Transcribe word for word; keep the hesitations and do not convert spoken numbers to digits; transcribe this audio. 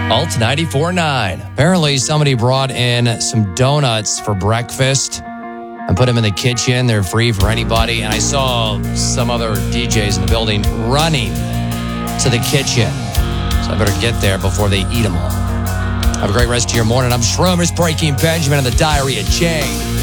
Alt ninety-four point nine. Apparently, somebody brought in some donuts for breakfast and put them in the kitchen. They're free for anybody. And I saw some other D Js in the building running to the kitchen. So I better get there before they eat them all. Have a great rest of your morning. I'm Shroomer's Breaking Benjamin and the Diary of Jane.